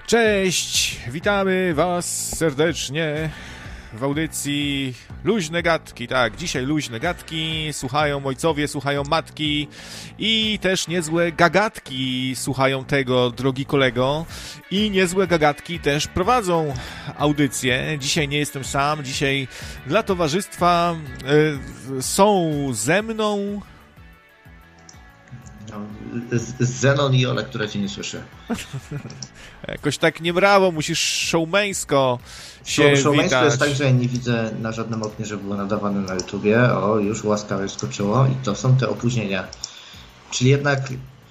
Cześć, witamy Was serdecznie w audycji Luźne Gadki. Tak, dzisiaj luźne gadki, słuchają ojcowie, słuchają matki i też niezłe gagatki słuchają tego, drogi kolego. I niezłe gagatki też prowadzą audycję. Dzisiaj nie jestem sam, dzisiaj dla towarzystwa są ze mną... Zenon i Ola, która cię nie słyszy. Jakoś tak nie brawo, musisz showmeńsko się Showmeńsko witać. jest tak, że ja nie widzę na żadnym oknie, że było nadawane na YouTubie. O, już łaskawie skoczyło i to są te opóźnienia. Czyli jednak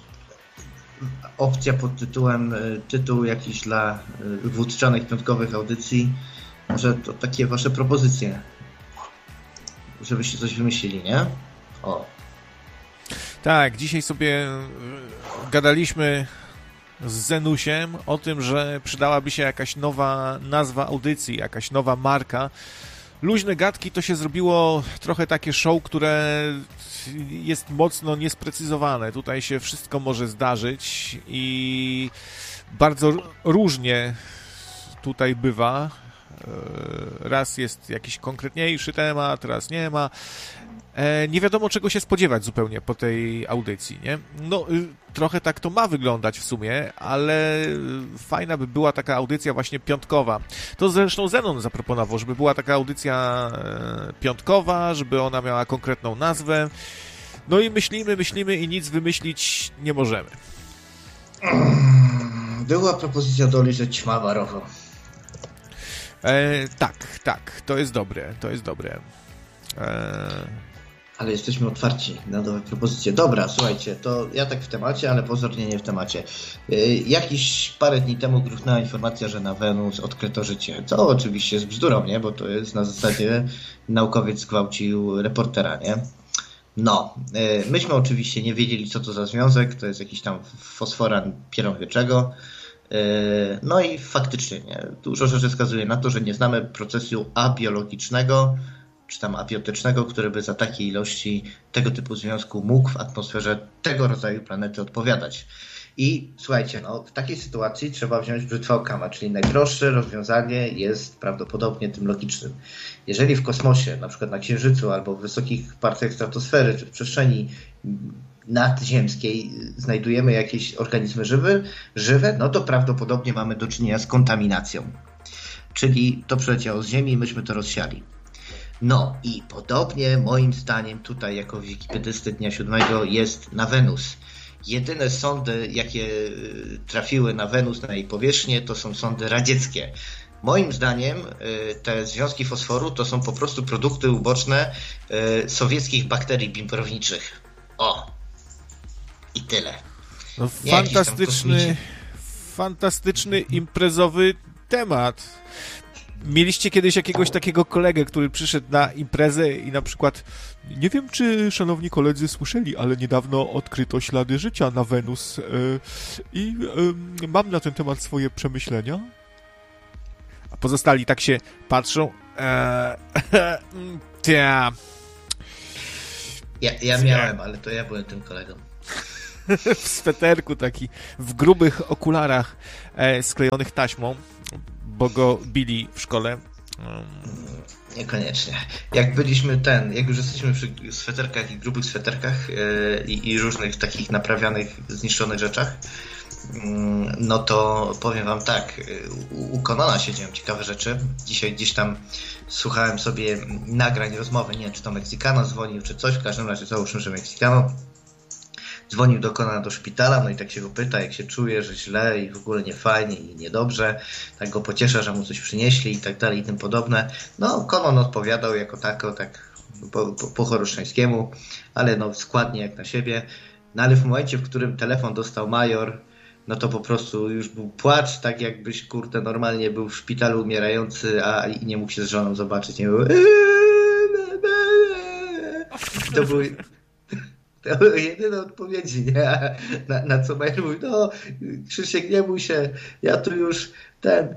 opcja pod tytułem tytuł jakiś dla wódczanych piątkowych audycji. Może to takie wasze propozycje, żebyście coś wymyślili, nie? O. Tak, dzisiaj sobie gadaliśmy z Zenusiem o tym, że przydałaby się jakaś nowa nazwa audycji, jakaś nowa marka. Luźne gadki to się zrobiło trochę takie show, które jest mocno niesprecyzowane. Tutaj się wszystko może zdarzyć i bardzo różnie tutaj bywa. Raz jest jakiś konkretniejszy temat, raz nie ma. Nie wiadomo, czego się spodziewać zupełnie po tej audycji, nie? No, trochę tak to ma wyglądać w sumie, ale fajna by była taka audycja właśnie piątkowa. To zresztą Zenon zaproponował, żeby była taka audycja piątkowa, żeby ona miała konkretną nazwę. No i myślimy i nic wymyślić nie możemy. Była propozycja Doli, że ćma barowo. Tak, to jest dobre. Ale jesteśmy otwarci na nowe propozycje. Dobra, słuchajcie, to ja tak w temacie, ale pozornie nie w temacie. Jakiś parę dni temu gruchnęła informacja, że na Wenus odkryto życie. Co oczywiście jest bzdurą, nie? Bo to jest na zasadzie naukowiec zgwałcił reportera, nie? No, myśmy oczywiście nie wiedzieli, co to za związek. To jest jakiś tam fosforan pierąwieczego. No i faktycznie, nie? Dużo rzeczy wskazuje na to, że nie znamy procesu abiologicznego, czy tam abiotycznego, który by za takiej ilości tego typu związku mógł w atmosferze tego rodzaju planety odpowiadać. I słuchajcie, no, w takiej sytuacji trzeba wziąć brzytwę Occama, czyli najprostsze rozwiązanie jest prawdopodobnie tym logicznym. Jeżeli w kosmosie, na przykład na Księżycu albo w wysokich partiach stratosfery, czy w przestrzeni nadziemskiej znajdujemy jakieś organizmy żywe, no to prawdopodobnie mamy do czynienia z kontaminacją. Czyli to przyleciało z Ziemi i myśmy to rozsiali. No i podobnie moim zdaniem tutaj jako wikipedysty dnia 7 jest na Wenus. Jedyne sondy, jakie trafiły na Wenus, na jej powierzchnię, to są sondy radzieckie. Moim zdaniem te związki fosforu to są po prostu produkty uboczne sowieckich bakterii bimbrowniczych. O! I tyle. No, fantastyczny imprezowy temat. Mieliście kiedyś jakiegoś takiego kolegę, który przyszedł na imprezę i na przykład, nie wiem, czy szanowni koledzy słyszeli, ale niedawno odkryto ślady życia na Wenus i mam na ten temat swoje przemyślenia. A pozostali tak się patrzą. Ja miałem, ale to ja byłem tym kolegą. W sweterku taki, w grubych okularach sklejonych taśmą, bo go bili w szkole. Niekoniecznie. Jak już jesteśmy przy sweterkach i grubych sweterkach i różnych takich naprawianych, zniszczonych rzeczach, no to powiem wam tak, u Conona się dzieją ciekawe rzeczy. Dzisiaj gdzieś tam słuchałem sobie nagrań rozmowy, nie wiem, czy to Meksykano dzwonił, czy coś, w każdym razie załóżmy, że Meksykano dzwonił do Conona do szpitala, no i tak się go pyta, jak się czuje, że źle i w ogóle nie fajnie i niedobrze, tak go pociesza, że mu coś przynieśli i tak dalej i tym podobne. No, Conan odpowiadał jako tako, tak po choroszczańskiemu, ale no składnie jak na siebie. No ale w momencie, w którym telefon dostał major, no to po prostu już był płacz, tak jakbyś, kurde, normalnie był w szpitalu umierający, i nie mógł się z żoną zobaczyć. Nie był... To były jedyne odpowiedzi, nie? Na co major mówi, no Krzysiek, nie bój się, ja tu już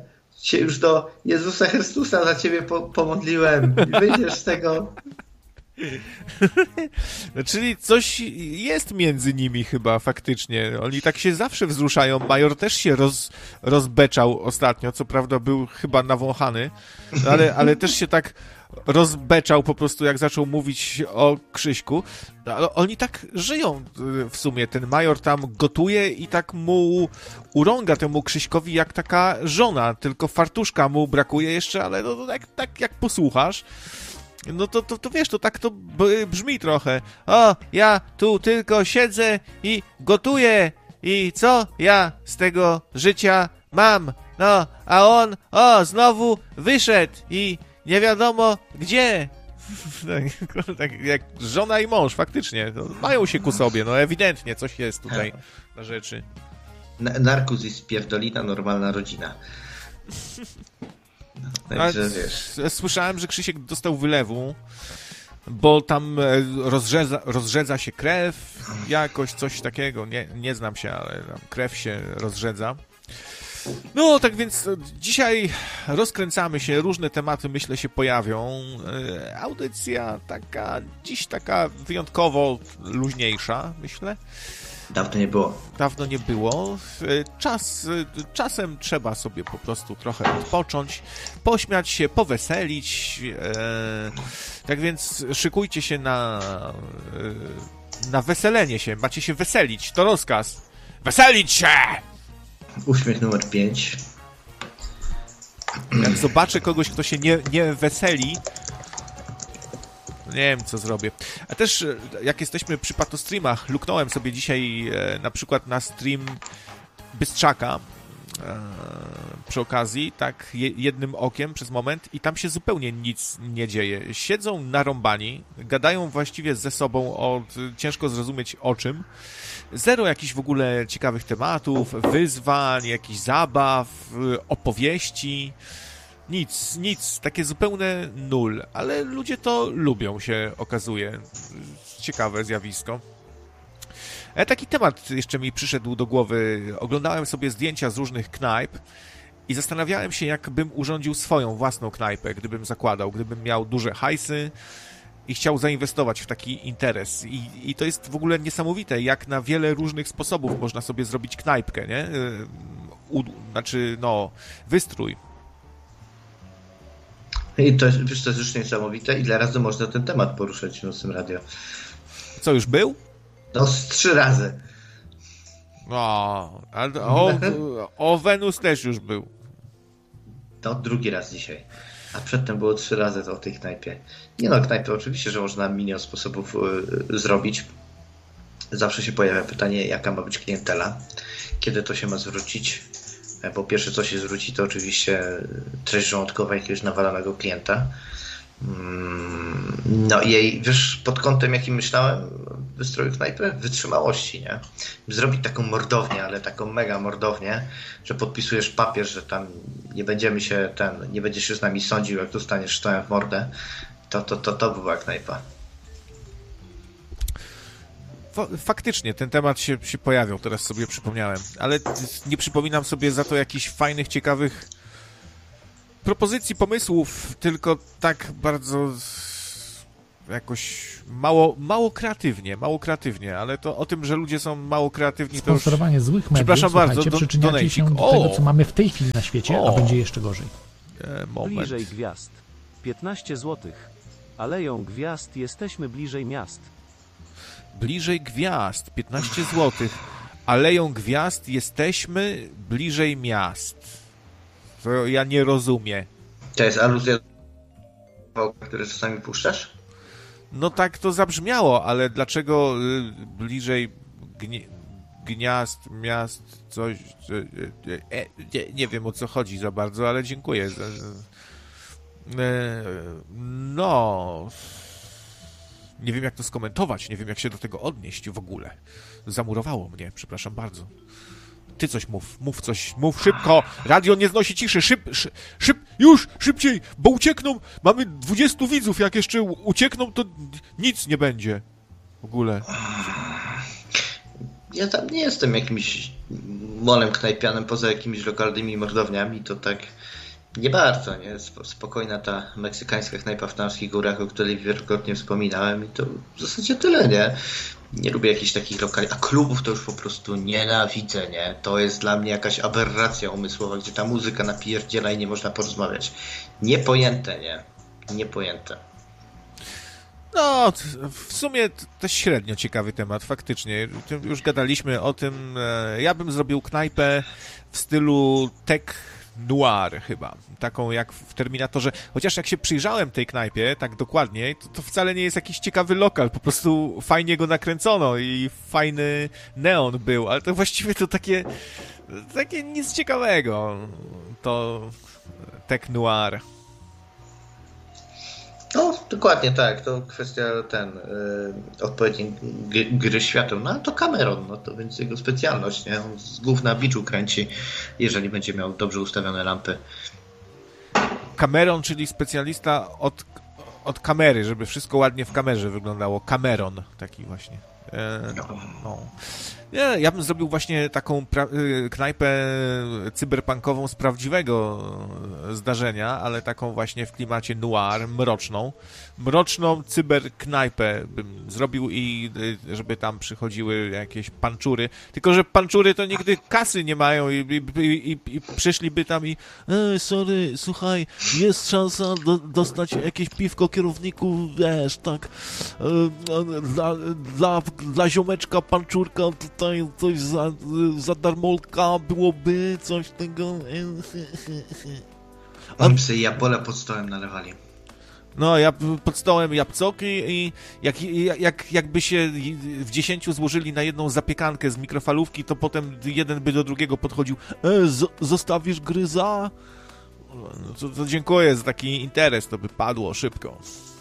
się już do Jezusa Chrystusa za ciebie pomodliłem. Wyjdziesz z tego. Czyli coś jest między nimi chyba faktycznie. Oni tak się zawsze wzruszają. Major też się rozbeczał ostatnio, co prawda był chyba nawąchany, ale też się tak rozbeczał po prostu, jak zaczął mówić o Krzyśku. Ale oni tak żyją w sumie. Ten Major tam gotuje i tak mu urąga temu Krzyśkowi jak taka żona, tylko fartuszka mu brakuje jeszcze, ale no, tak jak posłuchasz, no to wiesz, to tak to brzmi trochę. O, ja tu tylko siedzę i gotuję i co ja z tego życia mam? No, a on, znowu wyszedł i nie wiadomo gdzie. Tak jak żona i mąż, faktycznie. No, mają się ku sobie, no ewidentnie coś jest tutaj na rzeczy. Narkus i spierdolina, normalna rodzina. No, także, wiesz. Słyszałem, że Krzysiek dostał wylewu, bo tam rozrzedza się krew, jakoś coś takiego. Nie znam się, ale tam krew się rozrzedza. No, tak więc dzisiaj rozkręcamy się, różne tematy, myślę, się pojawią. Audycja dziś taka wyjątkowo luźniejsza, myślę. Dawno nie było. Czasem trzeba sobie po prostu trochę odpocząć, pośmiać się, poweselić. Tak więc szykujcie się na weselenie się. Macie się weselić, to rozkaz. Weselić się! Uśmiech numer 5. Jak zobaczę kogoś, kto się nie weseli, nie wiem, co zrobię. A też, jak jesteśmy przy patostreamach, luknąłem sobie dzisiaj na przykład na stream Bystrzaka przy okazji, tak jednym okiem przez moment i tam się zupełnie nic nie dzieje. Siedzą narąbani, gadają właściwie ze sobą ciężko zrozumieć o czym. Zero jakichś w ogóle ciekawych tematów, wyzwań, jakichś zabaw, opowieści. Nic, takie zupełne nul, ale ludzie to lubią, się okazuje. Ciekawe zjawisko. Taki temat jeszcze mi przyszedł do głowy. Oglądałem sobie zdjęcia z różnych knajp i zastanawiałem się, jak bym urządził swoją własną knajpę, gdybym zakładał, gdybym miał duże hajsy i chciał zainwestować w taki interes. I to jest w ogóle niesamowite, jak na wiele różnych sposobów można sobie zrobić knajpkę, nie? Wystrój. I to jest już niesamowite. Ile razy można ten temat poruszać w Nocnym Radio? Co, już był? No, z 3 razy. O Wenus też już był. To drugi raz dzisiaj. A przedtem było 3 razy o tej knajpie. Nie no, knajpę oczywiście, że można milion sposobów zrobić. Zawsze się pojawia pytanie, jaka ma być klientela, kiedy to się ma zwrócić. Bo pierwsze, co się zwróci, to oczywiście treść żołądkowa jakiegoś nawalonego klienta. No i wiesz, pod kątem, jakim myślałem, wystroju knajpy, wytrzymałości, nie? Zrobić taką mordownię, ale taką mega mordownię, że podpisujesz papier, że tam nie będziesz się z nami sądził, jak dostaniesz sztołem w mordę, to była knajpa. Faktycznie, ten temat się pojawiał, teraz sobie przypomniałem, ale nie przypominam sobie za to jakichś fajnych, ciekawych propozycji, pomysłów, tylko tak bardzo jakoś mało kreatywnie, ale to o tym, że ludzie są mało kreatywni, to już... Sponsorowanie złych mediów, przepraszam bardzo, przyczyniacie się do tego, co mamy w tej chwili na świecie, a będzie jeszcze gorzej. Moment. Bliżej gwiazd. 15 zł. Aleją gwiazd, jesteśmy bliżej miast. Bliżej gwiazd, 15 zł. Aleją gwiazd, jesteśmy bliżej miast. To ja nie rozumiem. To jest aluzja, które czasami puszczasz? No tak to zabrzmiało, ale dlaczego bliżej gniazd, miast, coś... Nie wiem, o co chodzi za bardzo, ale dziękuję. No... Nie wiem, jak to skomentować, nie wiem, jak się do tego odnieść w ogóle. Zamurowało mnie, przepraszam bardzo. Ty coś mów coś, mów szybko. Radio nie znosi ciszy, już, szybciej, bo uciekną. Mamy 20 widzów, jak jeszcze uciekną, to nic nie będzie w ogóle. Ja tam nie jestem jakimś molem knajpianym, poza jakimiś lokalnymi mordowniami, to tak Nie bardzo, nie? Spokojna ta meksykańska knajpa w Tarnowskich Górach, o której wielokrotnie wspominałem i to w zasadzie tyle, nie? Nie lubię jakichś takich lokali, a klubów to już po prostu nienawidzę, nie? To jest dla mnie jakaś aberracja umysłowa, gdzie ta muzyka napierdziela i nie można porozmawiać. Niepojęte, nie? Niepojęte. No, w sumie to średnio ciekawy temat, faktycznie. Już gadaliśmy o tym. Ja bym zrobił knajpę w stylu tech noir chyba. Taką jak w Terminatorze. Chociaż jak się przyjrzałem tej knajpie tak dokładnie, to wcale nie jest jakiś ciekawy lokal. Po prostu fajnie go nakręcono i fajny neon był. Ale to właściwie to takie nic ciekawego. To tech noir. No, dokładnie tak. To kwestia odpowiedniej gry światłem. No ale to Cameron, no to więc jego specjalność, nie? On z głów na biczu kręci, jeżeli będzie miał dobrze ustawione lampy. Cameron, czyli specjalista od kamery, żeby wszystko ładnie w kamerze wyglądało. Cameron, taki właśnie. No. Ja bym zrobił właśnie taką knajpę cyberpunkową z prawdziwego zdarzenia, ale taką właśnie w klimacie noir, mroczną cyberknajpę bym zrobił i żeby tam przychodziły jakieś panczury, tylko że panczury to nigdy kasy nie mają i przyszliby tam i sorry, słuchaj, jest szansa dostać jakieś piwko kierowniku, wiesz, tak dla ziomeczka panczurka tutaj coś za darmolka byłoby, coś tego. Oni sobie jabole pod stołem nalewali. No, pod stołem jabłcoki i jakby się w 10 złożyli na jedną zapiekankę z mikrofalówki, to potem jeden by do drugiego podchodził, zostawisz gryza? No, to dziękuję za taki interes, to by padło szybko.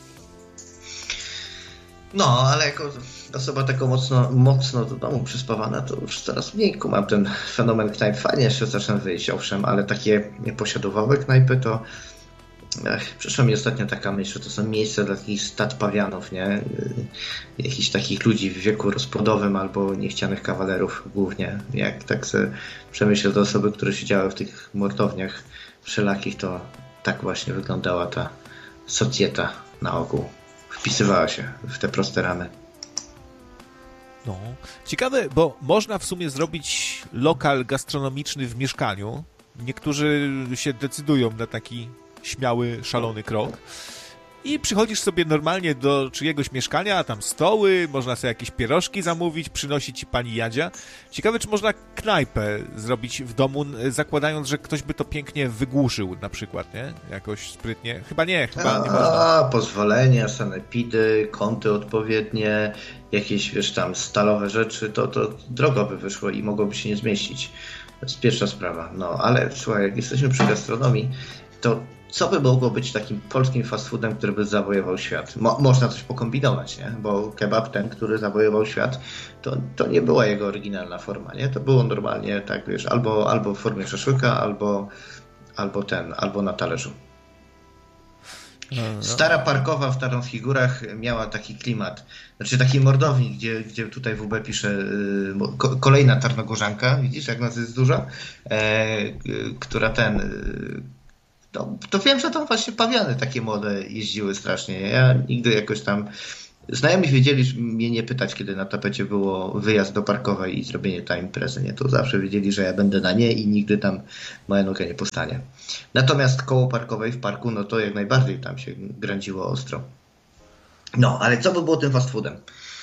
No, ale jako osoba taka mocno do domu przyspawana, to już coraz mniej kumam ten fenomen knajp. Fajnie jeszcze zaczynam wyjść, owszem, ale takie posiadowowe knajpy to... Przyszła mi ostatnio taka myśl, że to są miejsca dla takich stad pawianów, nie? Jakichś takich ludzi w wieku rozpłodowym albo niechcianych kawalerów głównie. Jak tak sobie przemyślę, te osoby, które siedziały w tych mordowniach wszelakich, to tak właśnie wyglądała ta socjeta na ogół. Wpisywała się w te proste ramy. No. Ciekawe, bo można w sumie zrobić lokal gastronomiczny w mieszkaniu. Niektórzy się decydują na taki śmiały, szalony krok. I przychodzisz sobie normalnie do czyjegoś mieszkania, a tam stoły, można sobie jakieś pierożki zamówić, przynosi ci pani Jadzia. Ciekawe, czy można knajpę zrobić w domu, zakładając, że ktoś by to pięknie wygłuszył na przykład, nie? Jakoś sprytnie. Chyba nie można. Pozwolenia, sanepidy, kąty odpowiednie, jakieś, wiesz, tam stalowe rzeczy, to drogo by wyszło i mogłoby się nie zmieścić. To jest pierwsza sprawa. No, ale słuchaj, jak jesteśmy przy gastronomii, to co by mogło być takim polskim fast foodem, który by zawojował świat? Można coś pokombinować, nie? Bo kebab ten, który zawojował świat, to nie była jego oryginalna forma, nie? To było normalnie, tak wiesz, albo w formie szaszłyka, albo na talerzu. Stara Parkowa w Tarnowskich Górach miała taki klimat, znaczy taki mordownik, gdzie tutaj WB pisze kolejna Tarnogórzanka, widzisz jak nas jest dużo, która to wiem, że tam właśnie pawiany takie młode jeździły strasznie. Ja nigdy jakoś tam... Znajomi wiedzieli mnie nie pytać, kiedy na tapecie było wyjazd do Parkowej i zrobienie tej imprezy. Nie? To zawsze wiedzieli, że ja będę na nie i nigdy tam moja noga nie postanie. Natomiast koło Parkowej w parku, no to jak najbardziej tam się grędziło ostro. No, ale co by było tym fast foodem?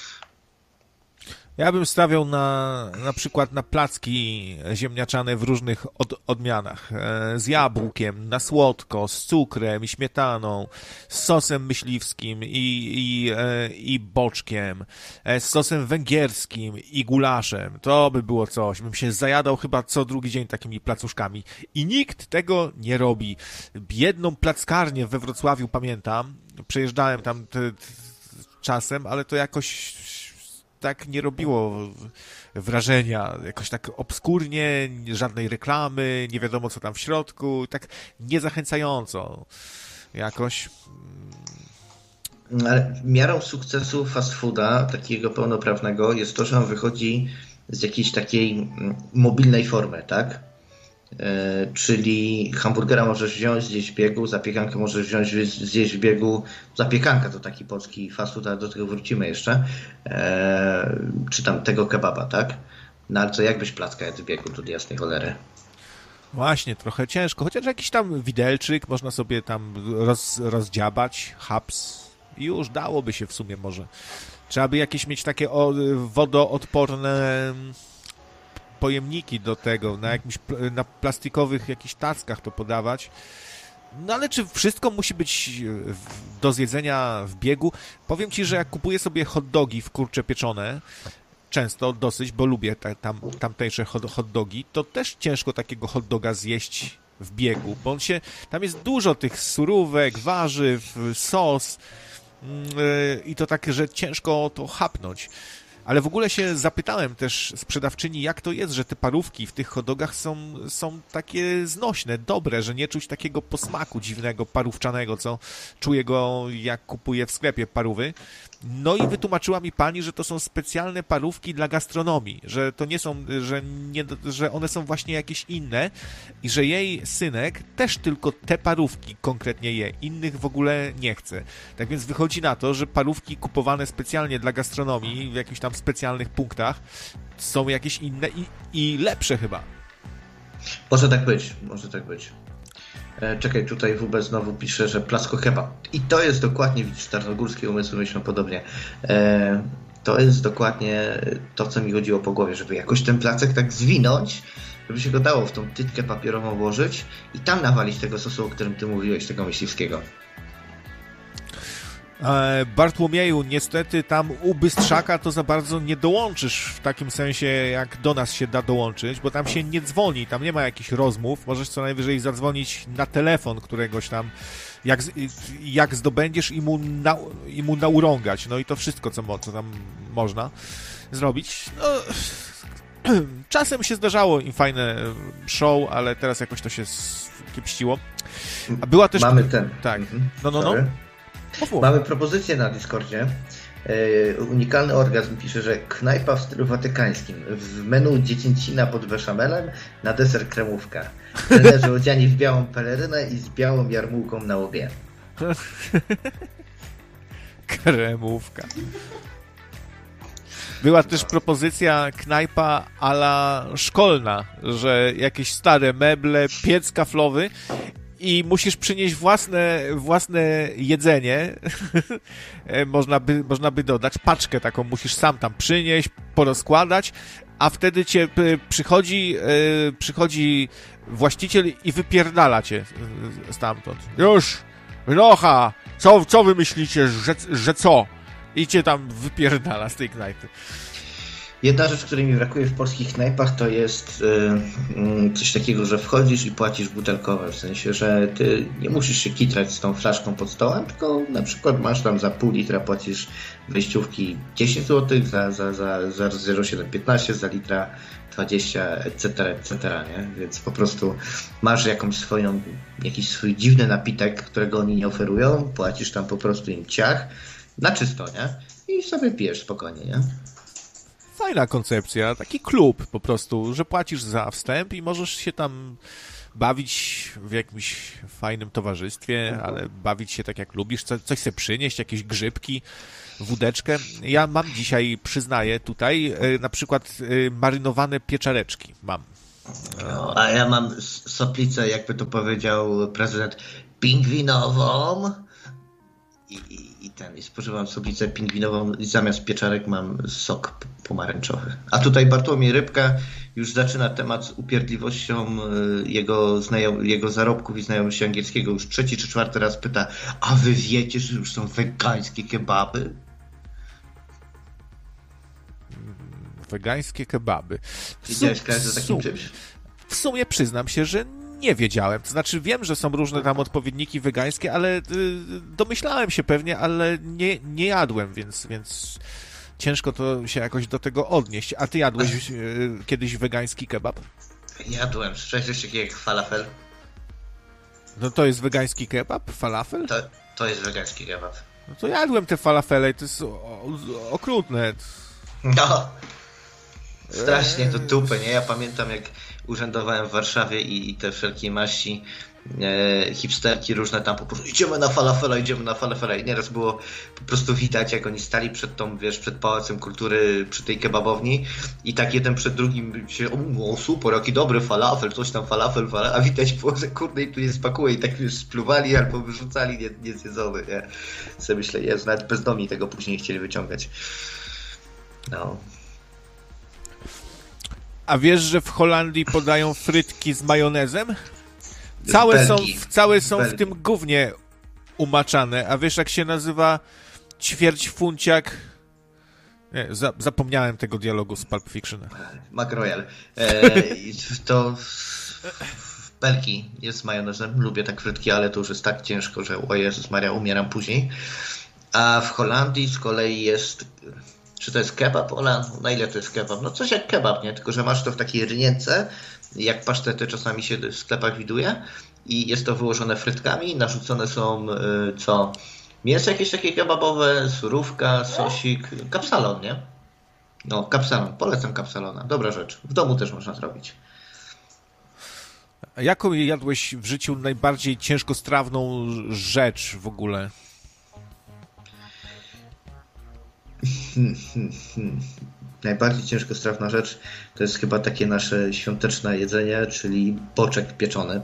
Ja bym stawiał na przykład na placki ziemniaczane w różnych odmianach. Z jabłkiem, na słodko, z cukrem i śmietaną, z sosem myśliwskim i boczkiem, z sosem węgierskim i gulaszem. To by było coś. Bym się zajadał chyba co drugi dzień takimi placuszkami. I nikt tego nie robi. Jedną plackarnię we Wrocławiu pamiętam. Przejeżdżałem tam czasem, ale to jakoś tak nie robiło wrażenia, jakoś tak obskurnie, żadnej reklamy, nie wiadomo co tam w środku, tak niezachęcająco jakoś. Ale miarą sukcesu fast fooda, takiego pełnoprawnego, jest to, że on wychodzi z jakiejś takiej mobilnej formy, tak? czyli hamburgera możesz wziąć, zjeść w biegu, zapiekankę możesz wziąć, zjeść w biegu. Zapiekanka to taki polski fast food, ale do tego wrócimy jeszcze. Czy tam tego kebaba, tak? No ale co, jakbyś placka jadł w biegu, tu jasnej cholery? Właśnie, trochę ciężko, chociaż jakiś tam widelczyk można sobie tam rozdziabać, haps i już dałoby się w sumie może. Trzeba by jakieś mieć takie wodoodporne pojemniki do tego, na plastikowych jakichś tackach to podawać. No ale czy wszystko musi być do zjedzenia w biegu? Powiem ci, że jak kupuję sobie hot dogi w kurcze pieczone, często dosyć, bo lubię tamtejsze hot dogi, to też ciężko takiego hot doga zjeść w biegu, bo tam jest dużo tych surówek, warzyw, sos i to tak, że ciężko to chapnąć. Ale w ogóle się zapytałem też sprzedawczyni, jak to jest, że te parówki w tych hot dogach są takie znośne, dobre, że nie czuć takiego posmaku dziwnego, parówczanego, co czuję go, jak kupuję w sklepie parówy. No i wytłumaczyła mi pani, że to są specjalne parówki dla gastronomii, że to nie są, że one są właśnie jakieś inne i że jej synek też tylko te parówki konkretnie je, innych w ogóle nie chce. Tak więc wychodzi na to, że parówki kupowane specjalnie dla gastronomii w jakichś tam specjalnych punktach są jakieś inne i lepsze chyba. Może tak być, może tak być. Czekaj, tutaj WB znowu pisze, że placko kebab. I to jest dokładnie, widzisz, tarnogórskie umysły myślą podobnie. To jest dokładnie to, co mi chodziło po głowie, żeby jakoś ten placek tak zwinąć, żeby się go dało w tą tytkę papierową włożyć i tam nawalić tego sosu, o którym ty mówiłeś, tego myśliwskiego. Bartłomieju, niestety tam u Bystrzaka to za bardzo nie dołączysz w takim sensie, jak do nas się da dołączyć, bo tam się nie dzwoni, tam nie ma jakichś rozmów, możesz co najwyżej zadzwonić na telefon któregoś tam, jak zdobędziesz i mu naurągać, no i to wszystko, co tam można zrobić. No, czasem się zdarzało im fajne show, ale teraz jakoś to się kiepściło. A była też... Mamy ten... Tak, no. Mamy propozycję na Discordzie. Unikalny orgazm pisze, że knajpa w stylu watykańskim. W menu dziecięcina pod beszamelem, na deser kremówka. Trenerzy odziani w białą pelerynę i z białą jarmułką na łbie. Kremówka. Była też propozycja knajpa a la szkolna, że jakieś stare meble, piec kaflowy i musisz przynieść własne jedzenie. Można by dodać, paczkę taką musisz sam tam przynieść, porozkładać, a wtedy cię przychodzi właściciel i wypierdala cię stamtąd. Już, wynocha, co wy myślicie, że co? I cię tam wypierdala z tej knajpy. Jedna rzecz, której mi brakuje w polskich knajpach, to jest coś takiego, że wchodzisz i płacisz butelkowe, w sensie, że ty nie musisz się kitrać z tą flaszką pod stołem, tylko na przykład masz tam za pół litra płacisz wejściówki 10 zł, za 0,715, za litra 20, etc., nie? Więc po prostu masz jakiś swój dziwny napitek, którego oni nie oferują, płacisz tam po prostu im ciach, na czysto, nie? I sobie pijesz spokojnie, nie? Fajna koncepcja, taki klub po prostu, że płacisz za wstęp i możesz się tam bawić w jakimś fajnym towarzystwie, ale bawić się tak jak lubisz, coś sobie przynieść, jakieś grzybki, wódeczkę. Ja mam dzisiaj, przyznaję tutaj, na przykład marynowane pieczareczki mam. No, a ja mam soplicę, jakby to powiedział prezydent, pingwinową i spożywam soplicę pingwinową i zamiast pieczarek mam sok pomarańczowy. A tutaj Bartłomiej Rybka już zaczyna temat z upierdliwością jego zarobków i znajomości angielskiego. Już 3. czy 4. raz pyta, a wy wiecie, że już są wegańskie kebaby? Wegańskie kebaby. Widziałeś każdy takim czymś? W sumie przyznam się, że nie wiedziałem. To znaczy wiem, że są różne tam odpowiedniki wegańskie, ale domyślałem się pewnie, ale nie jadłem, więc ciężko to się jakoś do tego odnieść. A ty jadłeś kiedyś wegański kebab? Jadłem. Coś takiego jak falafel. No to jest wegański kebab? Falafel? To jest wegański kebab. No to jadłem te falafele i to jest okrutne. No. Strasznie to tupę, nie? Ja pamiętam, jak urzędowałem w Warszawie i te wszelkie maści hipsterki różne tam po prostu idziemy na falafela i nieraz było po prostu widać, jak oni stali przed tą, przed Pałacem Kultury, przy tej kebabowni i tak jeden przed drugim się, o super, jaki dobry falafel, coś tam falafel, a widać było, że kurde i tu nie spakuje i tak spluwali albo wyrzucali niezjedzony, nie? Sobie myślę, nawet bezdomni tego później chcieli wyciągać. No. A wiesz, że w Holandii podają frytki z majonezem? Całe są w tym gównie umaczane. A wiesz, jak się nazywa ćwierćfunciak? Nie, zapomniałem tego dialogu z Pulp Fiction. McRoyal. To w Belgii jest z majonezem. Lubię tak frytki, ale to już jest tak ciężko, że o Jezus Maria, umieram później. A w Holandii z kolei jest... Czy to jest kebab, Ola? Na ile to jest kebab? No coś jak kebab, nie? Tylko że masz to w takiej rynience, jak pasztety czasami się w sklepach widuje i jest to wyłożone frytkami, narzucone są mięso jakieś takie kebabowe, surówka, sosik, kapsalon, nie? No, kapsalon, polecam kapsalona, dobra rzecz. W domu też można zrobić. A jaką jadłeś w życiu najbardziej ciężkostrawną rzecz w ogóle? Najbardziej ciężkostrawna rzecz to jest chyba takie nasze świąteczne jedzenie, czyli boczek pieczony.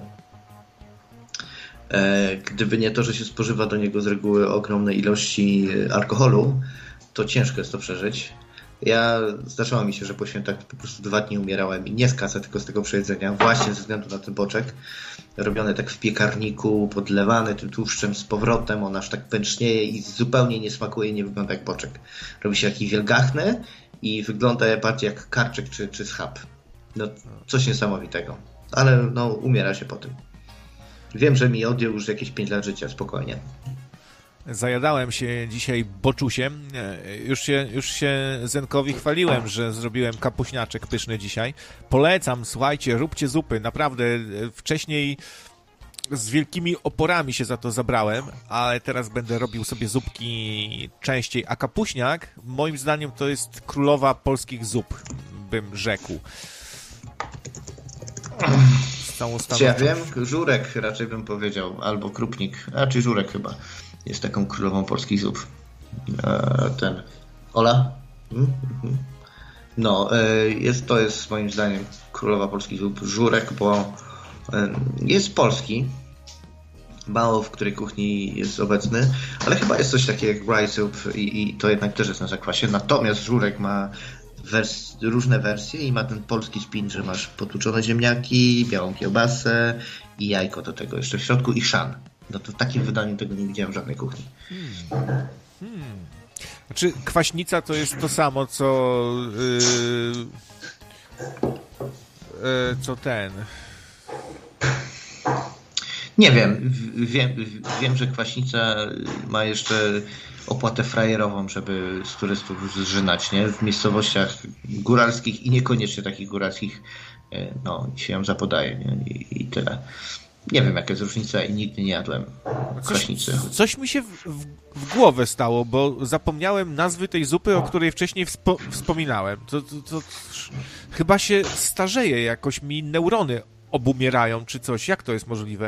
Gdyby nie to, że się spożywa do niego z reguły ogromne ilości alkoholu, to ciężko jest to przeżyć. Zdarzało mi się, że po świętach po prostu 2 dni umierałem i nie z kasy, tylko z tego przejedzenia, właśnie ze względu na ten boczek. Robiony tak w piekarniku, podlewany tym tłuszczem z powrotem, on aż tak pęcznieje i zupełnie nie smakuje i nie wygląda jak boczek. Robi się taki wielgachny i wygląda bardziej jak karczek czy schab. No, coś niesamowitego. Ale no, umiera się po tym. Wiem, że mi odjął już jakieś 5 lat życia, spokojnie. Zajadałem się dzisiaj boczusiem. Już się Zenkowi chwaliłem, że zrobiłem kapuśniaczek pyszny dzisiaj. Polecam, słuchajcie, róbcie zupy. Naprawdę wcześniej z wielkimi oporami się za to zabrałem, ale teraz będę robił sobie zupki częściej. A kapuśniak, moim zdaniem, to jest królowa polskich zup, bym rzekł. Ja wiem, żurek raczej bym powiedział, albo krupnik, raczej żurek chyba jest taką królową polskich zup. Ola? No, to jest moim zdaniem królowa polskich zup, żurek, bo jest polski, mało w której kuchni jest obecny, ale chyba jest coś takiego jak rye soup i to jednak też jest na zakwasie, natomiast żurek ma różne wersje i ma ten polski spin, że masz potłuczone ziemniaki, białą kiełbasę i jajko do tego jeszcze w środku i chrzan. No to w takim wydaniu tego nie widziałem w żadnej kuchni. Znaczy kwaśnica to jest to samo, co ten... Nie wiem. Wiem, że kwaśnica ma jeszcze opłatę frajerową, żeby z turystów zżynać, nie? W miejscowościach góralskich i niekoniecznie takich góralskich się ją zapodaje, nie? I tyle. Nie wiem, jaka jest różnica i nigdy nie jadłem kwaśnicy. Coś mi się w głowę stało, bo zapomniałem nazwy tej zupy, o której wcześniej wspominałem. To chyba się starzeje, jakoś mi neurony obumierają, czy coś. Jak to jest możliwe?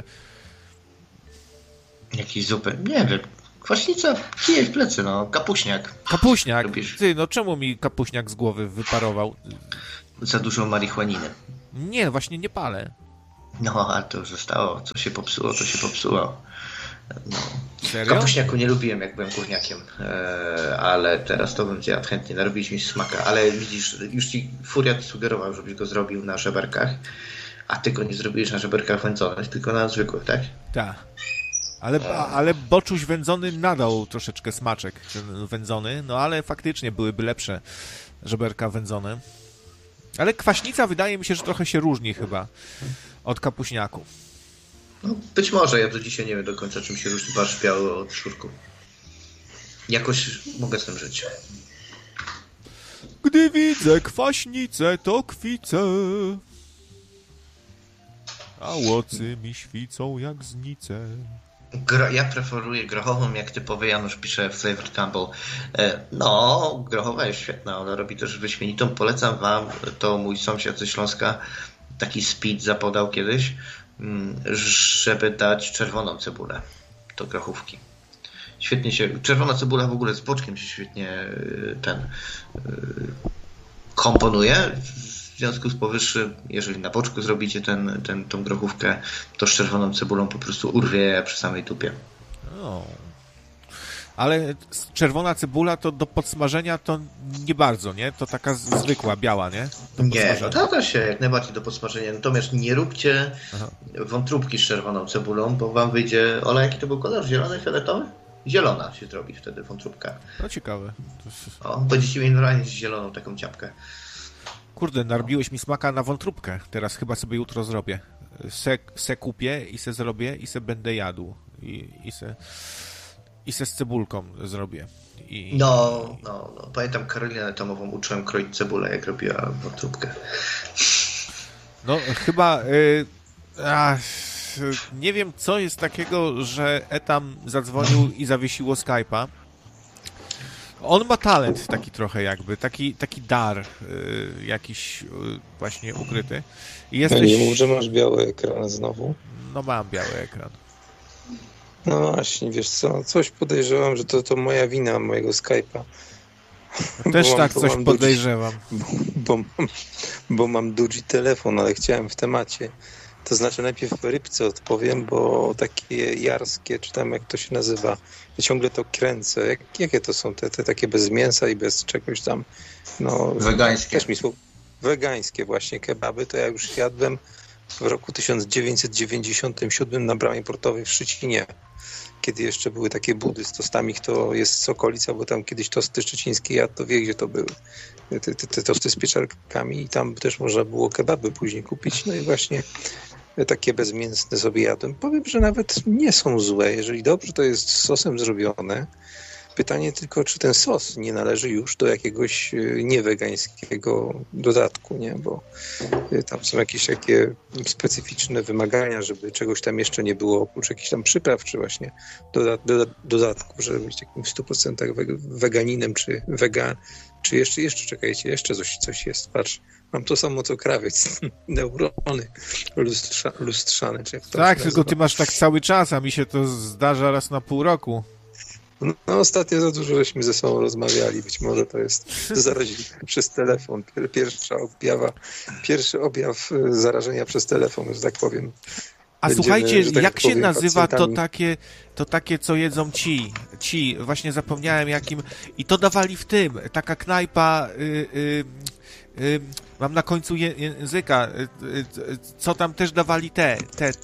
Jakiej zupy? Nie wiem. Kwaśnica, kije w plecy, kapuśniak. Kapuśniak? Ty, czemu mi kapuśniak z głowy wyparował? Za dużo marihuaniny. Nie, właśnie nie palę. No, ale to już zostało. Co się popsuło, to się popsuło. No. Serio? Kapuśniaku nie lubiłem, jak byłem górniakiem, ale teraz to bym zjadł chętnie, narobić mi smaka. Ale widzisz, już ci Furiat sugerował, żebyś go zrobił na żeberkach, a ty go nie zrobiłeś na żeberkach wędzonych, tylko na zwykłych, tak? Tak. Ale boczuś wędzony nadał troszeczkę smaczek, ten wędzony, no ale faktycznie byłyby lepsze żeberka wędzone. Ale kwaśnica wydaje mi się, że trochę się różni chyba od kapuśniaku. No, być może, ja do dzisiaj nie wiem do końca, czym się różni barszcz biały od szurku. Jakoś mogę z tym żyć. Gdy widzę kwaśnicę, to kwicę, a łocy mi świcą jak znice. Ja preferuję grochową, jak typowy Janusz pisze w Flavor Campbell. Grochowa jest świetna, ona robi też wyśmienitą. Polecam wam, to mój sąsiad ze Śląska taki speed zapodał kiedyś, żeby dać czerwoną cebulę do grochówki. Świetnie się, czerwona cebula w ogóle z boczkiem się świetnie komponuje. W związku z powyższym, jeżeli na boczku zrobicie tą grochówkę, to z czerwoną cebulą po prostu urwie przy samej tupie. Ale czerwona cebula to do podsmażenia to nie bardzo, nie? To taka zwykła, biała, nie? Nie, to się jak najbardziej do podsmażenia. Natomiast nie róbcie wątróbki z czerwoną cebulą, bo wam wyjdzie... Ola, jaki to był kolor? Zielony, fioletowy? Zielona się zrobi wtedy wątróbka. No ciekawe. Będziecie mieli normalnie zieloną taką ciapkę. Kurde, narobiłeś mi smaka na wątróbkę. Teraz chyba sobie jutro zrobię. Se kupię i se zrobię i se będę jadł. I se z cebulką zrobię. No. Pamiętam Karolinę Tomową uczyłem kroić cebulę, jak robiła wątróbkę. No chyba... nie wiem, co jest takiego, że Etam zadzwonił i zawiesiło Skype'a. On ma talent taki trochę jakby, taki dar jakiś właśnie ukryty. Nie mów, że masz biały ekran znowu. No mam biały ekran. No właśnie, wiesz co, coś podejrzewam, że to moja wina, mojego Skype'a. Też tak coś podejrzewam. Bo mam duży telefon, ale chciałem w temacie. To znaczy najpierw rybce odpowiem, bo takie jarskie, czy tam jak to się nazywa, ja ciągle to kręcę. Jakie to są te takie bez mięsa i bez czegoś tam? No, wegańskie. Wegańskie właśnie kebaby, to ja już jadłem w roku 1997 na Bramie Portowej w Szczecinie. Kiedy jeszcze były takie budy z tostami, kto jest z okolica, bo tam kiedyś tosty szczecińskie jadł, to wie, gdzie to były. Te tosty z pieczarkami i tam też można było kebaby później kupić. No i właśnie takie bezmięsne sobie jadłem. Powiem, że nawet nie są złe, jeżeli dobrze to jest z sosem zrobione. Pytanie tylko, czy ten sos nie należy już do jakiegoś niewegańskiego dodatku, nie? Bo tam są jakieś takie specyficzne wymagania, żeby czegoś tam jeszcze nie było, oprócz jakichś tam przypraw, czy właśnie dodatków, żeby być takim w 100% weganinem, czy czy jeszcze, czekajcie, jeszcze coś jest, patrz. Mam to samo co krawiec, neurony lustrzane. Czy jak to tak, tylko ty masz tak cały czas, a mi się to zdarza raz na pół roku. No ostatnio za dużo żeśmy ze sobą rozmawiali, być może to jest zarazili przez telefon, pierwszy objaw zarażenia przez telefon, że tak powiem. A słuchajcie, jak się nazywa to takie, co jedzą ci, właśnie zapomniałem jakim, i to dawali w tym, taka knajpa, mam na końcu języka, co tam też dawali te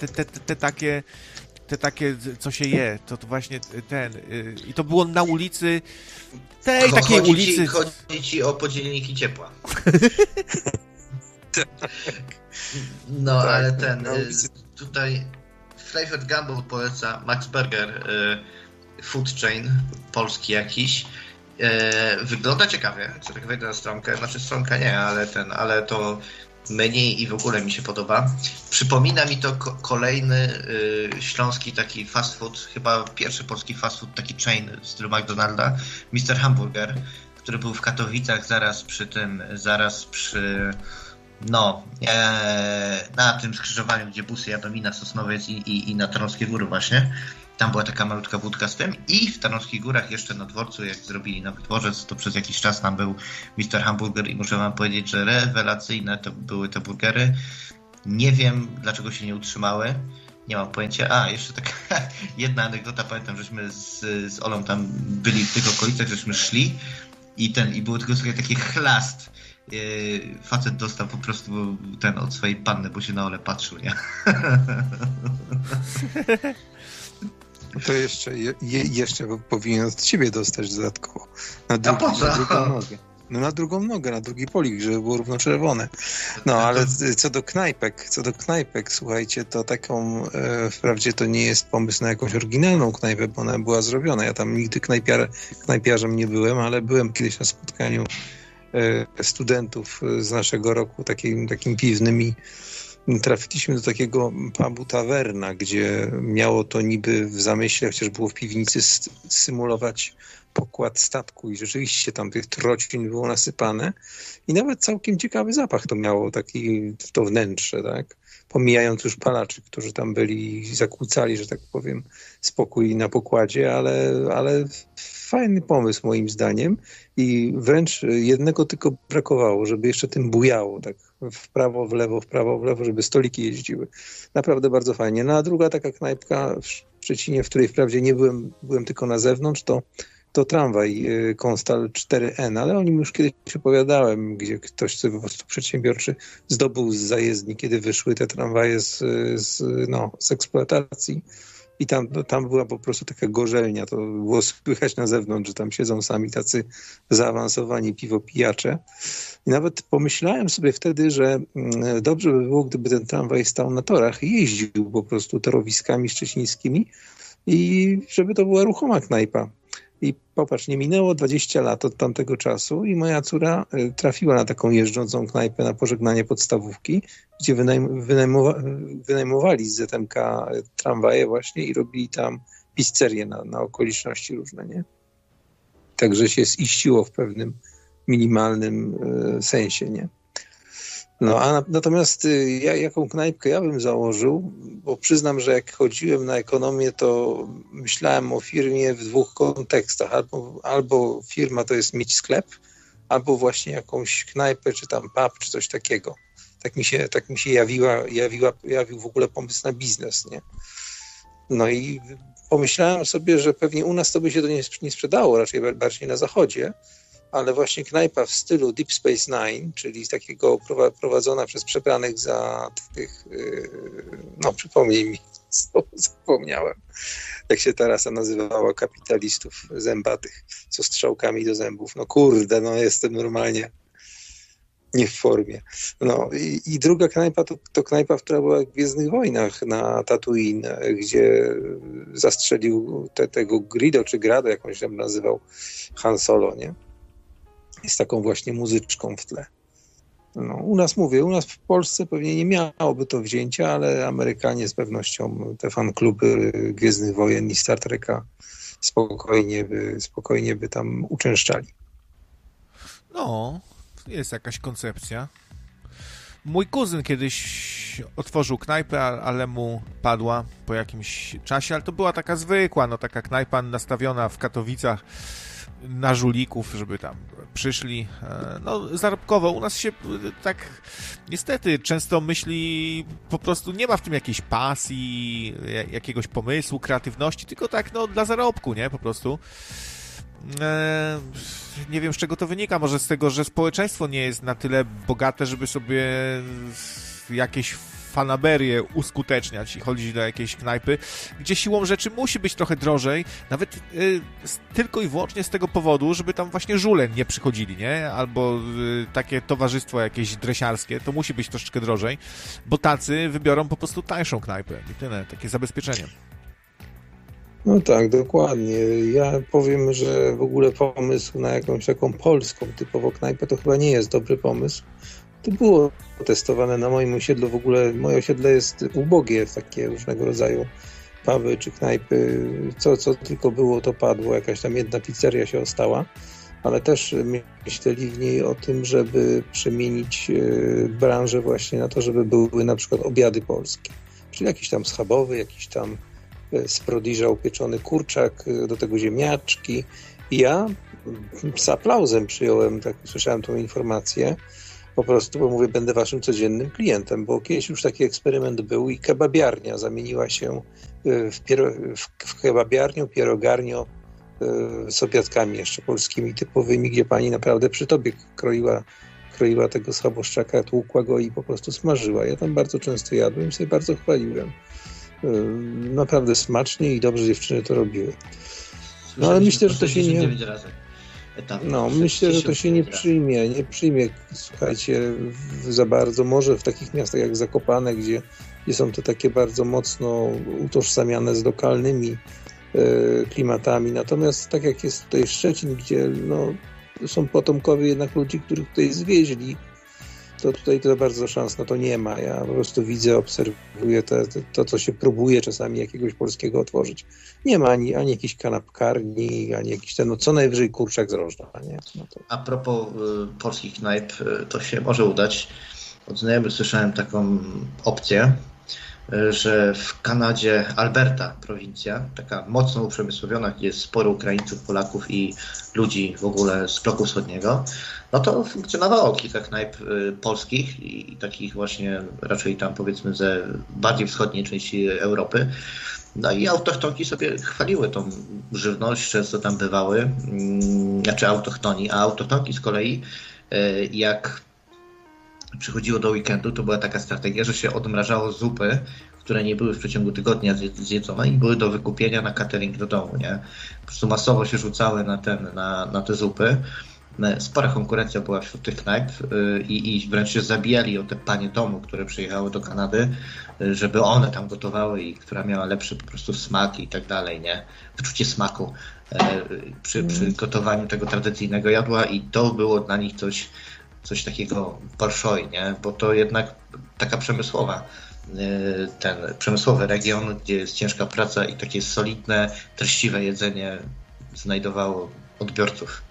takie, co się je, to właśnie i to było na ulicy, takiej ulicy. Chodzi ci o podzielniki ciepła. No, tak, ale tutaj Flavored Gumbo poleca Max Burger, food chain polski jakiś. Wygląda ciekawie, co tak wejdę na stronkę, znaczy stronka nie, ale to menu i w ogóle mi się podoba. Przypomina mi to kolejny śląski taki fast food, chyba pierwszy polski fast food, taki chain w stylu McDonalda, Mr. Hamburger, który był w Katowicach zaraz przy na tym skrzyżowaniu, gdzie busy jadą i na Sosnowiec i na Tarnowskie Góry właśnie. Tam była taka malutka budka z tym i w Tarnowskich Górach jeszcze na dworcu, jak zrobili nowy dworzec, to przez jakiś czas tam był Mr. Hamburger i muszę wam powiedzieć, że rewelacyjne to były te burgery. Nie wiem, dlaczego się nie utrzymały. Nie mam pojęcia. Jeszcze taka jedna anegdota. Pamiętam, żeśmy z Olą tam byli w tych okolicach, żeśmy szli i było tylko sobie taki chlast. Facet dostał po prostu od swojej panny, bo się na Olę patrzył, nie? To jeszcze powinien od ciebie dostać dodatkowo. Na drugą nogę. No na drugą nogę, na drugi polik, żeby było równo czerwone. No ale co do knajpek, słuchajcie, to taką, wprawdzie to nie jest pomysł na jakąś oryginalną knajpę, bo ona była zrobiona. Ja tam nigdy knajpiarzem nie byłem, ale byłem kiedyś na spotkaniu studentów z naszego roku, takim piwnym i trafiliśmy do takiego pubu Tawerna, gdzie miało to niby w zamyśle, chociaż było w piwnicy, symulować pokład statku i rzeczywiście tam tych trocin było nasypane i nawet całkiem ciekawy zapach to miało, taki to wnętrze, tak? Pomijając już palaczy, którzy tam byli i zakłócali, że tak powiem, spokój na pokładzie, ale fajny pomysł moim zdaniem i wręcz jednego tylko brakowało, żeby jeszcze tym bujało, tak w prawo, w lewo, żeby stoliki jeździły. Naprawdę bardzo fajnie. No a druga taka knajpka w Szczecinie, w której wprawdzie nie byłem tylko na zewnątrz, to tramwaj Konstal 4N, ale o nim już kiedyś opowiadałem, gdzie ktoś sobie po prostu przedsiębiorczy zdobył z zajezdni, kiedy wyszły te tramwaje z eksploatacji i tam była po prostu taka gorzelnia, to było słychać na zewnątrz, że tam siedzą sami tacy zaawansowani piwopijacze. I nawet pomyślałem sobie wtedy, że dobrze by było, gdyby ten tramwaj stał na torach i jeździł po prostu torowiskami szczecińskimi i żeby to była ruchoma knajpa. I popatrz, nie minęło 20 lat od tamtego czasu i moja córa trafiła na taką jeżdżącą knajpę na pożegnanie podstawówki, gdzie wynajmowali z ZMK tramwaje właśnie i robili tam pizzerię na okoliczności różne, nie? Także się ziściło w pewnym minimalnym sensie, nie? No, natomiast jaką knajpkę ja bym założył, bo przyznam, że jak chodziłem na ekonomię, to myślałem o firmie w dwóch kontekstach. Albo firma to jest mieć sklep, albo właśnie jakąś knajpę, czy tam pub, czy coś takiego. Tak mi się jawił w ogóle pomysł na biznes, nie? No i pomyślałem sobie, że pewnie u nas to by się to nie sprzedało, raczej bardziej na zachodzie, ale właśnie knajpa w stylu Deep Space Nine, czyli takiego prowadzona przez przebranych za tych, no przypomnij mi, zapomniałem, jak się tarasa nazywała, kapitalistów zębatych, co strzałkami do zębów. No kurde, no jestem normalnie nie w formie. No i druga knajpa to knajpa, która była w Gwiezdnych Wojnach na Tatooine, gdzie zastrzelił tego Grido czy Grado, jak on się tam nazywał, Han Solo, nie? Z taką właśnie muzyczką w tle. No, u nas w Polsce pewnie nie miałoby to wzięcia, ale Amerykanie z pewnością te fankluby Gwiezdnych Wojen i Star Treka spokojnie by tam uczęszczali. No, jest jakaś koncepcja. Mój kuzyn kiedyś otworzył knajpę, ale mu padła po jakimś czasie, ale to była taka zwykła, no taka knajpa nastawiona w Katowicach na żulików, żeby tam przyszli, no zarobkowo. U nas się tak niestety często myśli, po prostu nie ma w tym jakiejś pasji, jakiegoś pomysłu, kreatywności, tylko tak no dla zarobku, nie? Po prostu. Nie wiem, z czego to wynika. Może z tego, że społeczeństwo nie jest na tyle bogate, żeby sobie jakieś fanaberie uskuteczniać i chodzić do jakiejś knajpy, gdzie siłą rzeczy musi być trochę drożej, nawet tylko i wyłącznie z tego powodu, żeby tam właśnie żule nie przychodzili, nie? Albo takie towarzystwo jakieś dresiarskie, to musi być troszeczkę drożej, bo tacy wybiorą po prostu tańszą knajpę i tyle, takie zabezpieczenie. No tak, dokładnie. Ja powiem, że w ogóle pomysł na jakąś taką polską typowo knajpę to chyba nie jest dobry pomysł. To było testowane na moim osiedlu. W ogóle moje osiedle jest ubogie w takie różnego rodzaju puby czy knajpy. Co tylko było, to padło. Jakaś tam jedna pizzeria się ostała. Ale też myśleli w niej o tym, żeby przemienić branżę właśnie na to, żeby były na przykład obiady polskie. Czyli jakiś tam schabowy, jakiś tam z prodiża upieczony kurczak, do tego ziemniaczki. I ja z aplauzem przyjąłem, tak słyszałem tą informację, po prostu, bo mówię, będę waszym codziennym klientem, bo kiedyś już taki eksperyment był i kebabiarnia zamieniła się w kebabiarnię, pierogarnię z obiadkami jeszcze polskimi, typowymi, gdzie pani naprawdę przy tobie kroiła tego schaboszczaka, tłukła go i po prostu smażyła. Ja tam bardzo często jadłem i sobie bardzo chwaliłem. Naprawdę smacznie i dobrze dziewczyny to robiły. No ale myślę, że to się nie... No, myślę, że to się nie przyjmie, słuchajcie, za bardzo. Może w takich miastach jak Zakopane, gdzie są to takie bardzo mocno utożsamiane z lokalnymi klimatami. Natomiast tak jak jest tutaj Szczecin, gdzie no, są potomkowie jednak ludzi, których tutaj zwieźli, to tutaj to bardzo szans na to nie ma. Ja po prostu widzę, obserwuję to, co się próbuje czasami jakiegoś polskiego otworzyć. Nie ma ani jakiejś kanapkarni, ani jakiś ten, no co najwyżej kurczak z Rożna, nie? No to... A propos polskich knajp, to się może udać. Od znajomych słyszałem taką opcję, że w Kanadzie Alberta, prowincja, taka mocno uprzemysłowiona, gdzie jest sporo Ukraińców, Polaków i ludzi w ogóle z bloku wschodniego, no to funkcjonowało kilka knajp polskich i takich właśnie raczej tam powiedzmy ze bardziej wschodniej części Europy. No i autochtonki sobie chwaliły tą żywność, często tam bywały, znaczy autochtoni, a autochtonki z kolei jak przychodziło do weekendu, to była taka strategia, że się odmrażało zupy, które nie były w przeciągu tygodnia zjedzone i były do wykupienia na catering do domu, nie? Po prostu masowo się rzucały na te zupy. Spora konkurencja była wśród tych knajp i wręcz się zabijali o te panie domu, które przyjechały do Kanady, żeby one tam gotowały i która miała lepszy po prostu smak i tak dalej, nie? Wyczucie smaku przy gotowaniu tego tradycyjnego jadła i to było dla nich coś takiego bolszoi, nie? Bo to jednak taka przemysłowy region, gdzie jest ciężka praca i takie solidne, treściwe jedzenie znajdowało odbiorców.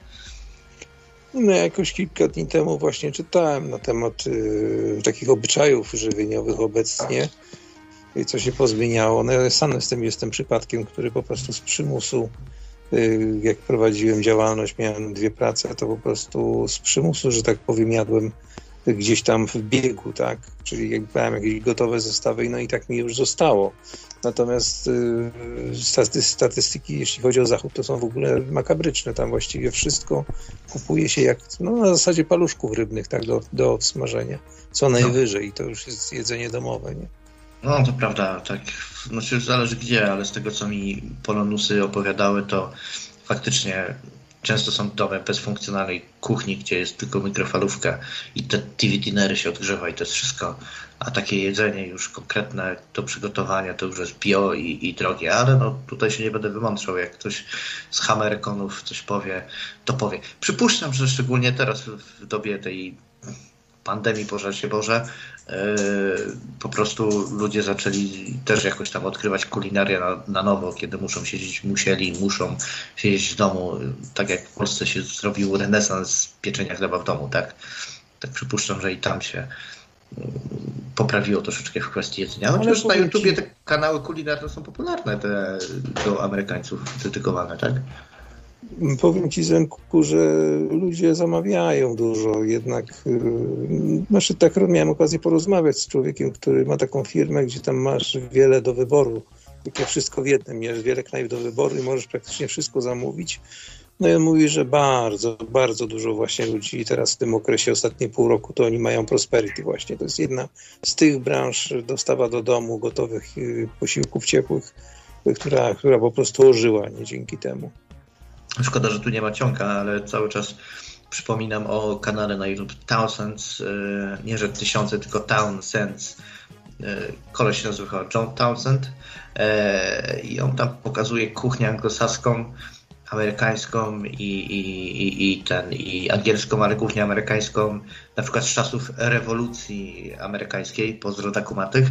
No jakoś kilka dni temu właśnie czytałem na temat takich obyczajów żywieniowych obecnie i co się pozmieniało. No ja sam jestem przypadkiem, który po prostu z przymusu, jak prowadziłem działalność, miałem 2 prace, to po prostu z przymusu, że tak powiem, jadłem gdzieś tam w biegu, tak? Czyli jak brałem jakieś gotowe zestawy, no i tak mi już zostało. Natomiast statystyki, jeśli chodzi o Zachód, to są w ogóle makabryczne. Tam właściwie wszystko kupuje się jak na zasadzie paluszków rybnych, tak, do odsmażenia. Co najwyżej. I to już jest jedzenie domowe, nie? No to prawda, tak. Znaczy zależy gdzie, ale z tego co mi polonusy opowiadały, to faktycznie często są domy bez funkcjonalnej kuchni, gdzie jest tylko mikrofalówka i te TV dinery się odgrzewa i to jest wszystko. A takie jedzenie już konkretne do przygotowania to już jest bio i drogie, ale no tutaj się nie będę wymądrzał, jak ktoś z Hamerykonów coś powie, to powie. Przypuszczam, że szczególnie teraz w dobie tej pandemii, pożar się Boże, po prostu ludzie zaczęli też jakoś tam odkrywać kulinarię na nowo, kiedy muszą siedzieć w domu, tak jak w Polsce się zrobił renesans pieczenia chleba w domu, tak? Tak przypuszczam, że i tam się poprawiło troszeczkę w kwestii jedzenia. Chociaż na YouTubie te kanały kulinarne są popularne, te do Amerykańców dedykowane, tak? Powiem Ci, Zenku, że ludzie zamawiają dużo, jednak tak miałem okazję porozmawiać z człowiekiem, który ma taką firmę, gdzie tam masz wiele do wyboru, takie wszystko w jednym, miesz wiele knajp do wyboru i możesz praktycznie wszystko zamówić. No i on mówi, że bardzo, bardzo dużo właśnie ludzi teraz w tym okresie, ostatnie pół roku, to oni mają prosperity właśnie. To jest jedna z tych branż, dostawa do domu gotowych posiłków ciepłych, która po prostu ożyła, nie dzięki temu. Szkoda, że tu nie ma ciąga, ale cały czas przypominam o kanale na YouTube Townsends, nie że tysiące, tylko Townsends. Koleś się nazywa John Townsend i on tam pokazuje kuchnię anglosaską, amerykańską i angielską, ale głównie amerykańską, na przykład z czasów rewolucji amerykańskiej, pozdro takumatych.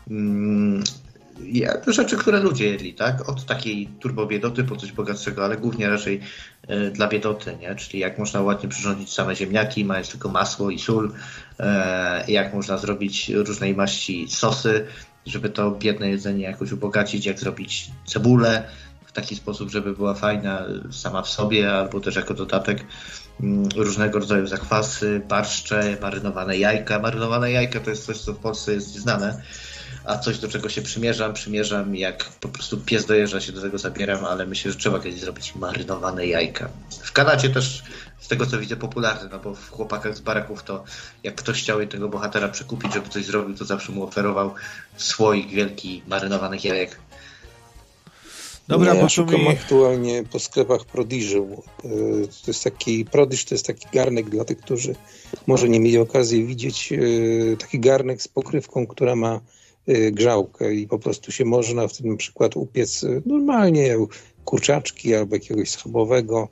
Rzeczy, które ludzie jedli, tak? Od takiej turbobiedoty po coś bogatszego, ale głównie raczej dla biedoty, nie? Czyli jak można ładnie przyrządzić same ziemniaki, mając tylko masło i sól, jak można zrobić różnej maści sosy, żeby to biedne jedzenie jakoś ubogacić, jak zrobić cebulę w taki sposób, żeby była fajna sama w sobie, albo też jako dodatek różnego rodzaju zakwasy, barszcze, marynowane jajka. Marynowane jajka to jest coś, co w Polsce jest znane, a coś, do czego się przymierzam, jak po prostu pies dojeżdża, się do tego zabieram, ale myślę, że trzeba kiedyś zrobić marynowane jajka. W Kanadzie też, z tego co widzę, popularne, no bo w Chłopakach z baraków to jak ktoś chciał tego bohatera przekupić, żeby coś zrobił, to zawsze mu oferował słoik wielki marynowanych jajek. Dobra, ja szukam aktualnie po sklepach Prodigy. Prodigy to jest taki garnek dla tych, którzy może nie mieli okazji widzieć. Taki garnek z pokrywką, która ma grzałkę i po prostu się można w tym na przykład upiec normalnie kurczaczki albo jakiegoś schabowego.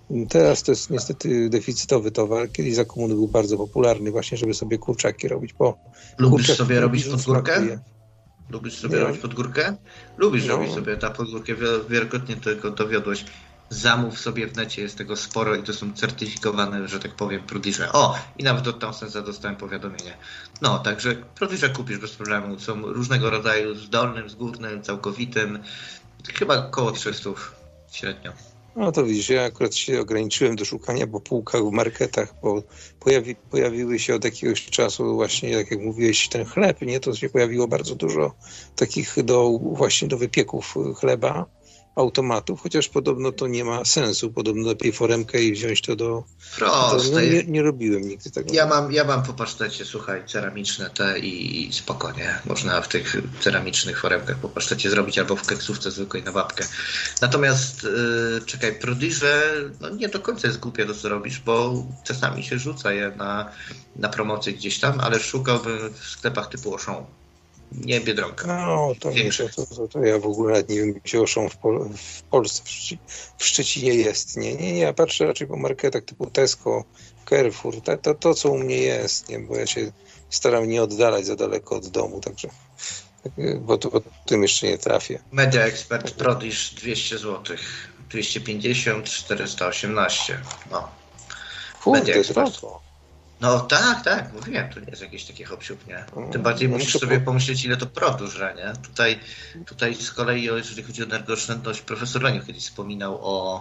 Teraz to jest niestety deficytowy towar. Kiedyś za komuny był bardzo popularny właśnie, żeby sobie kurczaki robić. Lubisz sobie robić podgórkę? Lubisz sobie robić podgórkę? Lubisz robić sobie ta podgórkę. Wielokrotnie tego dowiodłeś. Zamów sobie w necie, jest tego sporo i to są certyfikowane, że tak powiem, prodiże. O, i nawet od Townsenda dostałem powiadomienie. No, także prodiże kupisz bez problemu. Są różnego rodzaju, z dolnym, z górnym, całkowitym. Chyba około 300 średnio. No to widzisz, ja akurat się ograniczyłem do szukania po półkach w marketach, bo pojawiły się od jakiegoś czasu właśnie, tak jak mówiłeś, ten chleb, nie? To się pojawiło bardzo dużo takich właśnie do wypieków chleba, automatów, chociaż podobno to nie ma sensu. Podobno lepiej foremkę i wziąć to do... nie robiłem nigdy tego. Ja mam po pasztecie, słuchaj, ceramiczne te i spokojnie. Można w tych ceramicznych foremkach po pasztecie zrobić albo w keksówce zwykłej na babkę. Natomiast czekaj, prodiże nie do końca jest głupie to, co robisz, bo czasami się rzuca je na promocję gdzieś tam, ale szukałbym w sklepach typu Auchan. Nie Biedronka. No, to ja w ogóle nawet nie wiem, gdzie Auchan w Polsce, w Szczecinie jest. Nie, ja patrzę raczej po marketach typu Tesco, Carrefour, to co u mnie jest, nie? Bo ja się staram nie oddalać za daleko od domu, także bo tym jeszcze nie trafię. Media Expert Prodiż 200 zł, 250, 418. No. Media Expert. No tak, mówiłem, to nie jest jakieś takie hop-siup, nie? Tym bardziej musisz sobie pomyśleć, ile to prądu żre, nie? Tutaj z kolei, jeżeli chodzi o energooszczędność, profesor Leniu kiedyś wspominał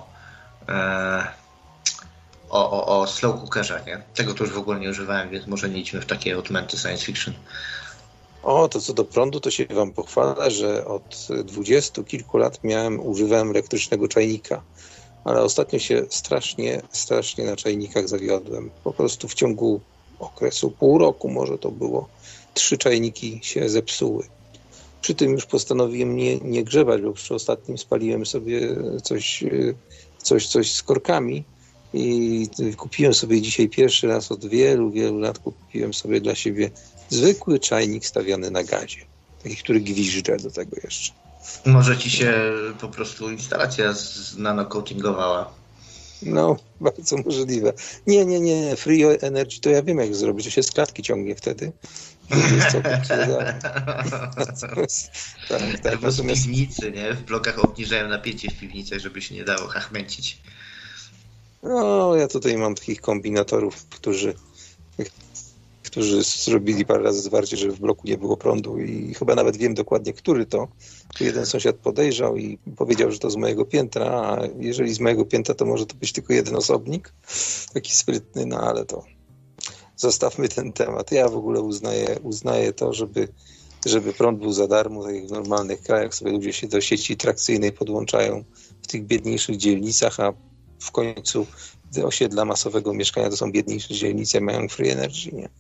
o slow cookerze, nie? Tego to już w ogóle nie używałem, więc może nie idźmy w takie odmęty science fiction. To co do prądu, to się wam pochwalę, że od 20 kilku lat używałem elektrycznego czajnika. Ale ostatnio się strasznie na czajnikach zawiodłem. Po prostu w ciągu okresu pół roku może to było, 3 czajniki się zepsuły. Przy tym już postanowiłem nie grzebać, bo przy ostatnim spaliłem sobie coś z korkami i kupiłem sobie dzisiaj pierwszy raz od wielu lat kupiłem sobie dla siebie zwykły czajnik stawiany na gazie. Taki, który gwizdże do tego jeszcze. Może ci się po prostu instalacja nanocoatingowała. No, bardzo możliwe. Nie. Free Energy to ja wiem, jak zrobić. To się z klatki ciągnie wtedy. Albo z piwnicy, nie? W blokach obniżają napięcie w piwnicach, żeby się nie dało chachmęcić. No, ja tutaj mam takich kombinatorów, którzy zrobili parę razy zwarcie, że w bloku nie było prądu i chyba nawet wiem dokładnie, który to. Tu jeden sąsiad podejrzał i powiedział, że to z mojego piętra, a jeżeli z mojego piętra, to może to być tylko jeden osobnik, taki sprytny, no ale to zostawmy ten temat. Ja w ogóle uznaję to, żeby prąd był za darmo, tak jak w normalnych krajach sobie ludzie się do sieci trakcyjnej podłączają w tych biedniejszych dzielnicach, a w końcu te osiedla masowego mieszkania to są biedniejsze dzielnice, mają free energy, nie?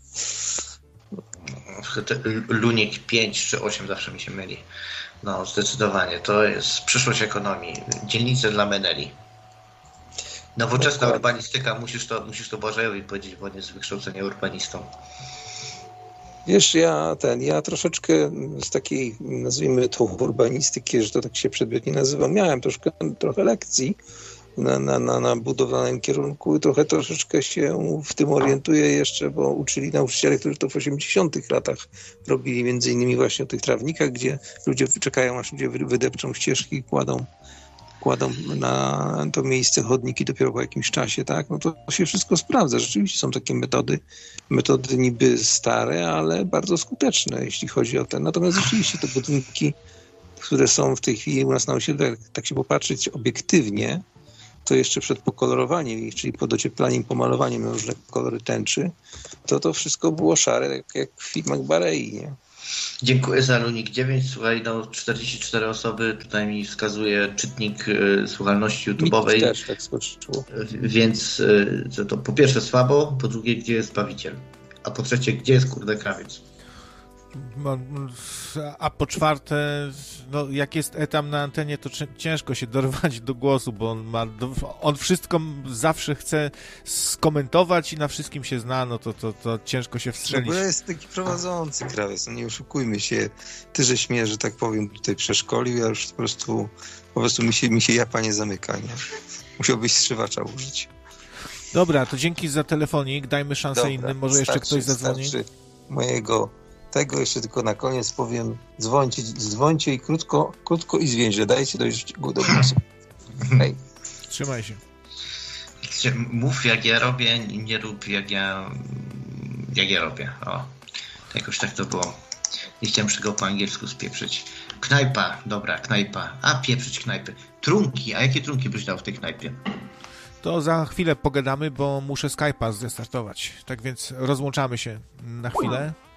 Lunik 5 czy 8 zawsze mi się myli. No, zdecydowanie. To jest przyszłość ekonomii. Dzielnice dla meneli. Nowoczesna urbanistyka, musisz to Błażejowi powiedzieć, bo on jest z wykształcenia urbanistą. Wiesz, ja troszeczkę z takiej, nazwijmy to urbanistyki, że to tak się przedmiotnie nazywa, miałem trochę lekcji na budowlanym kierunku i troszeczkę się w tym orientuję jeszcze, bo uczyli nauczyciele, którzy to w 80-tych latach robili między innymi właśnie o tych trawnikach, gdzie ludzie czekają, aż ludzie wydepczą ścieżki i kładą na to miejsce chodniki dopiero po jakimś czasie, tak? No to się wszystko sprawdza. Rzeczywiście są takie metody niby stare, ale bardzo skuteczne, jeśli chodzi o ten. Natomiast rzeczywiście te budynki, które są w tej chwili u nas na osiedlach, tak się popatrzeć obiektywnie, to jeszcze przed pokolorowaniem ich, czyli pod ocieplaniem, pomalowaniem na różne kolory tęczy, to wszystko było szare, jak w filmach Barei, nie? Dziękuję za Lunik 9. Słuchaj, 44 osoby, tutaj mi wskazuje czytnik słuchalności YouTube'owej. Mi też tak skoczyło. Więc to po pierwsze słabo, po drugie, gdzie jest Bawiciel? A po trzecie, gdzie jest kurde krawiec? A po czwarte, jak jest etam na antenie, to ciężko się dorwać do głosu, bo on wszystko zawsze chce skomentować i na wszystkim się zna, to ciężko się wstrzelić. No bo jest taki prowadzący krawiec, nie oszukujmy się. Ty, żeś mnie, że tak powiem, tutaj przeszkolił, ja już po prostu mi się japa nie zamyka, nie? Musiałbyś strzywacza użyć. Dobra, to dzięki za telefonik, dajmy szansę innym, może jeszcze ktoś zadzwoni. Mojego tego jeszcze tylko na koniec powiem, dzwońcie i krótko i zwięźle, dajcie dojść do głosu. Hej. Trzymaj się. Mów jak ja robię, nie rób jak ja robię. O, jakoś tak to było. Nie chciałem tego po angielsku spieprzyć. Knajpa, dobra, knajpa. A, pieprzyć knajpy. Trunki, a jakie trunki byś dał w tej knajpie? To za chwilę pogadamy, bo muszę Skype'a zrestartować. Tak więc rozłączamy się na chwilę.